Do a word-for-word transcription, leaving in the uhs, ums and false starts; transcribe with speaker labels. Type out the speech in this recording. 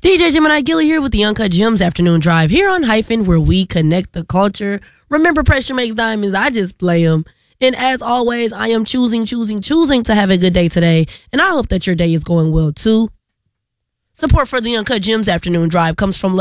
Speaker 1: D J Gemini Gilly here with the Uncut Gems Afternoon Drive here on Hyphen, where we connect the culture. Remember, pressure makes diamonds. I just play them. And as always, I am choosing, choosing, choosing to have a good day today. And I hope that your day is going well, too. Support for the Uncut Gems Afternoon Drive comes from